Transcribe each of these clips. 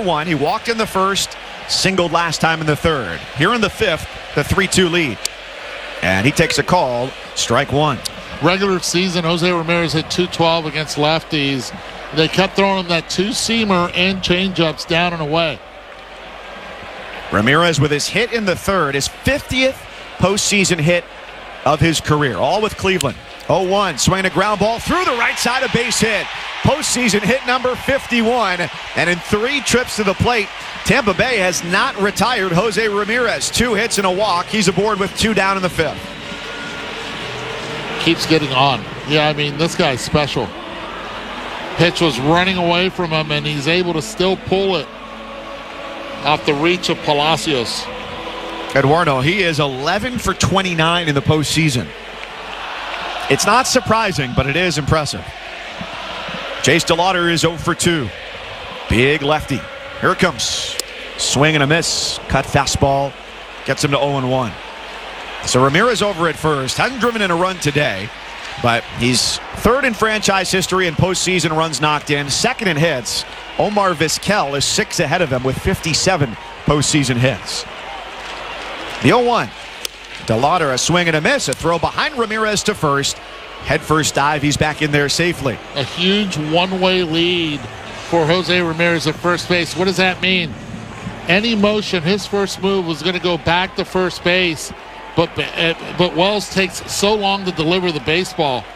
0-1. He walked in the first, singled last time in the third. Here in the fifth, the 3-2 lead. And he takes a call, strike one. Regular season, Jose Ramirez hit .212 against lefties. They kept throwing him that two-seamer and changeups down and away. Ramirez with his hit in the third, his 50th postseason hit of his career, all with Cleveland. 0-1, swinging a ground ball through the right side, a base hit. Postseason hit number 51, and in 3 trips to the plate, Tampa Bay has not retired Jose Ramirez. 2 hits and a walk. He's aboard with 2 down in the 5th. Keeps getting on. Yeah, I mean, this guy's special. Pitch was running away from him, and he's able to still pull it off the reach of Palacios. Eduardo, he is 11 for 29 in the postseason. It's not surprising, but it is impressive. Chase DeLauter is 0 for 2. Big lefty. Here it comes. Swing and a miss. Cut fastball. Gets him to 0-1. So Ramirez over at first. Hasn't driven in a run today, but he's third in franchise history in postseason runs knocked in. Second in hits. Omar Vizquel is 6 ahead of him with 57 postseason hits. The 0-1. DeLauter, a swing and a miss. A throw behind Ramirez to first. Head first dive. He's back in there safely. A huge one-way lead for Jose Ramirez at first base. What does that mean? Any motion, his first move was going to go back to first base, but Wells takes so long to deliver the baseball.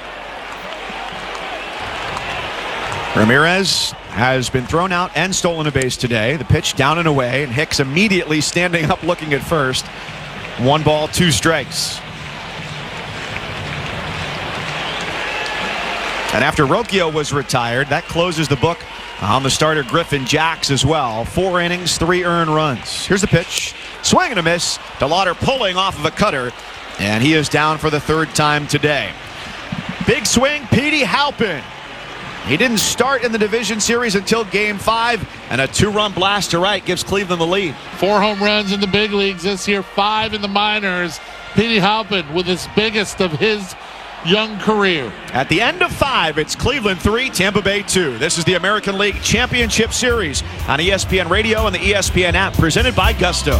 Ramirez has been thrown out and stolen a base today. The pitch down and away, and Hicks immediately standing up looking at first. 1 ball, 2 strikes. And after Rocchio was retired, that closes the book on the starter Griffin Jax as well. 4 innings, 3 earned runs. Here's the pitch. Swing and a miss. DeLauter pulling off of a cutter, and he is down for the 3rd time today. Big swing, Petey Halpin. He didn't start in the division series until Game 5, and a 2-run blast to right gives Cleveland the lead. 4 home runs in the big leagues this year, 5 in the minors. Petey Halpin with his biggest of his young career. At the end of 5, it's Cleveland 3, Tampa Bay 2. This is the American League Championship Series on ESPN Radio and the ESPN app, presented by Gusto.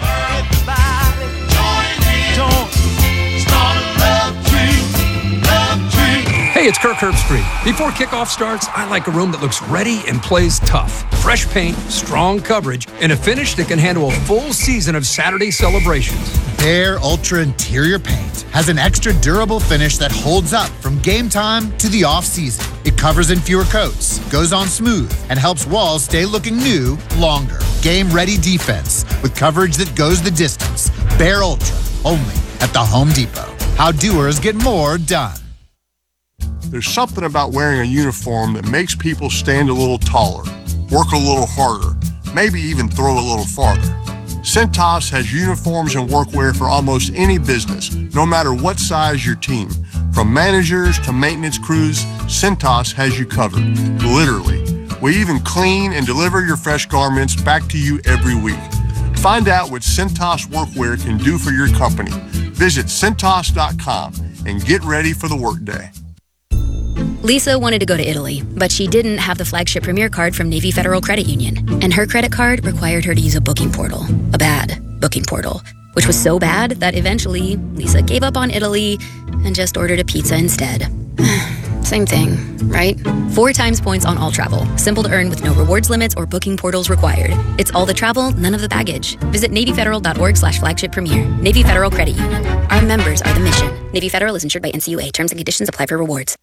Hey, it's Kirk Herbstreit. Before kickoff starts, I like a room that looks ready and plays tough. Fresh paint, strong coverage, and a finish that can handle a full season of Saturday celebrations. Behr Ultra Interior Paint has an extra durable finish that holds up from game time to the off-season. It covers in fewer coats, goes on smooth, and helps walls stay looking new longer. Game-ready defense with coverage that goes the distance. Behr Ultra, only at the Home Depot. How doers get more done. There's something about wearing a uniform that makes people stand a little taller, work a little harder, maybe even throw a little farther. Cintas has uniforms and workwear for almost any business, no matter what size your team. From managers to maintenance crews, Cintas has you covered, literally. We even clean and deliver your fresh garments back to you every week. Find out what Cintas workwear can do for your company. Visit Cintas.com and get ready for the workday. Lisa wanted to go to Italy, but she didn't have the flagship Premier card from Navy Federal Credit Union, and her credit card required her to use a booking portal, a bad booking portal, which was so bad that eventually Lisa gave up on Italy and just ordered a pizza instead. Same thing, right? 4 times points on all travel. Simple to earn with no rewards limits or booking portals required. It's all the travel, none of the baggage. Visit NavyFederal.org/flagship premier. Navy Federal Credit Union. Our members are the mission. Navy Federal is insured by NCUA. Terms and conditions apply for rewards.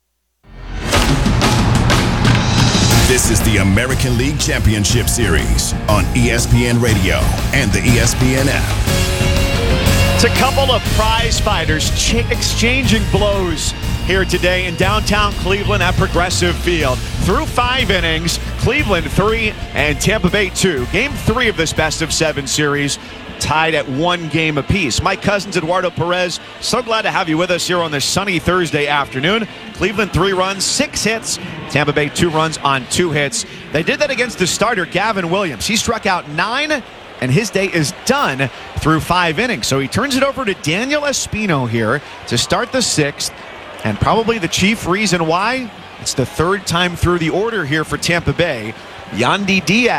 This is the American League Championship Series on ESPN Radio and the ESPN app. It's a couple of prize fighters exchanging blows here today in downtown Cleveland at Progressive Field. Through 5 innings, Cleveland 3 and Tampa Bay 2. Game 3 of this best-of-7 series tied at 1 game apiece. Mike Cousins, Eduardo Perez, so glad to have you with us here on this sunny Thursday afternoon. Cleveland 3 runs, 6 hits. Tampa Bay 2 runs on 2 hits. They did that against the starter, Gavin Williams. He struck out 9, and his day is done through 5 innings. So he turns it over to Daniel Espino here to start the 6th, and probably the chief reason why, it's the 3rd time through the order here for Tampa Bay. Yandy Diaz